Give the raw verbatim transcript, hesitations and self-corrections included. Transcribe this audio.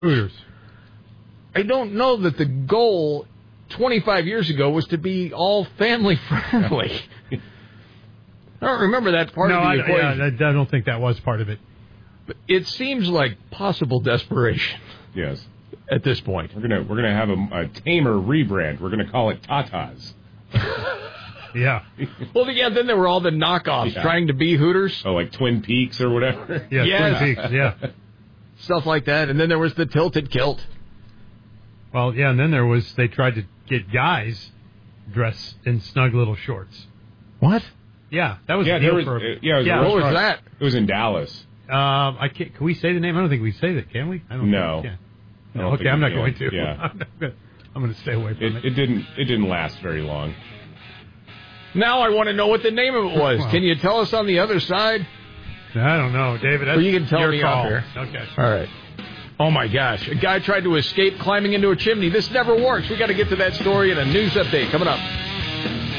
Hooters. I don't know that the goal twenty-five years ago was to be all family friendly. I don't remember that part no, of the I, equation. Yeah, I don't think that was part of it. But it seems like possible desperation. Yes. At this point, we're gonna we're gonna have a, a tamer rebrand. We're gonna call it Tatas. Yeah. Well, yeah. Then there were all the knockoffs yeah. trying to be Hooters. Oh, like Twin Peaks or whatever. Yeah, yes. Twin Peaks. Yeah. Stuff like that, and then there was the tilted kilt. Well, yeah, and then there was they tried to get guys dressed in snug little shorts. What? Yeah, that was yeah. a deal There was for, uh, yeah. It was yeah. What was that? It was in Dallas. Um, I can't. Can we say the name? I don't think we say that. Can we? I don't no. Think we can. No. Okay, I'm not going to. Yeah. I'm going to stay away from it, it. It didn't. It didn't last very long. Now I want to know what the name of it was. Well, can you tell us on the other side? I don't know, David. That's well, you can tell your me call. out there. Okay. All right. Oh, my gosh. A guy tried to escape climbing into a chimney. This never works. We got to get to that story in a news update coming up.